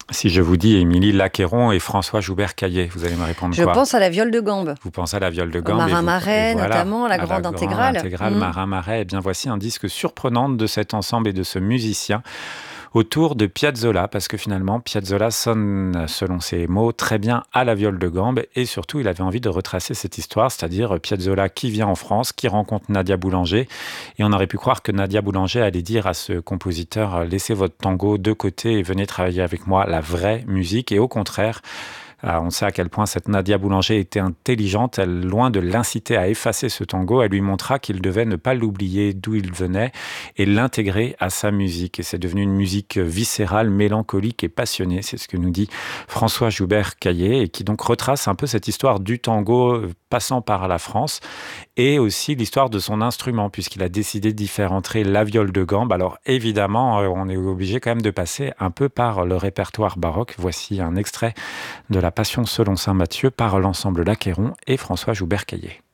Si je vous dis Émilie Lacqueyron et François Joubert-Caillet, vous allez me répondre Je quoi? pense à la viole de gambe. Vous pensez à la viole de Au gambe et Marin-Marais, voilà, notamment, la à la grande grande intégrale. intégrale Marin-Marais. Eh bien, voici un disque surprenant de cet ensemble et de ce musicien autour de Piazzolla, parce que finalement, Piazzolla sonne, selon ses mots, très bien à la viole de gambe, et surtout, il avait envie de retracer cette histoire, c'est-à-dire Piazzolla qui vient en France, qui rencontre Nadia Boulanger, et on aurait pu croire que Nadia Boulanger allait dire à ce compositeur, laissez votre tango de côté et venez travailler avec moi la vraie musique, et au contraire, on sait à quel point cette Nadia Boulanger était intelligente. Elle, loin de l'inciter à effacer ce tango, elle lui montra qu'il devait ne pas l'oublier d'où il venait et l'intégrer à sa musique. Et c'est devenu une musique viscérale, mélancolique et passionnée. C'est ce que nous dit François Joubert-Caillet et qui donc retrace un peu cette histoire du tango passant par la France et aussi l'histoire de son instrument puisqu'il a décidé d'y faire entrer la viole de gambe. Alors évidemment, on est obligé quand même de passer un peu par le répertoire baroque. Voici un extrait de la Passion selon saint Matthieu par l'ensemble Lacqueyron et François Joubert-Caillet.